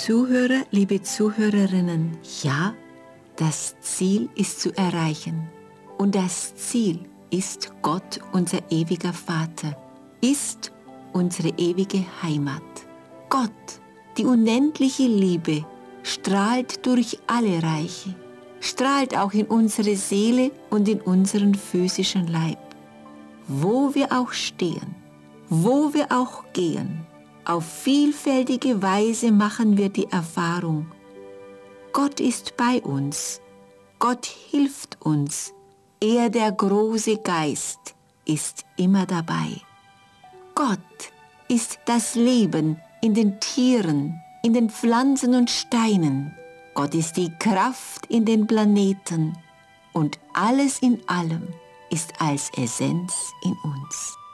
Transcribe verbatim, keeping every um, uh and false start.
Zuhörer, liebe Zuhörerinnen, ja, das Ziel ist zu erreichen. Und das Ziel ist Gott, unser ewiger Vater, ist unsere ewige Heimat. Gott, die unendliche Liebe, strahlt durch alle Reiche, strahlt auch in unsere Seele und in unseren physischen Leib. Wo wir auch stehen, wo wir auch gehen, auf vielfältige Weise machen wir die Erfahrung: Gott ist bei uns, Gott hilft uns, er, der große Geist, ist immer dabei. Gott ist das Leben in den Tieren, in den Pflanzen und Steinen. Gott ist die Kraft in den Planeten und alles in allem ist als Essenz in uns.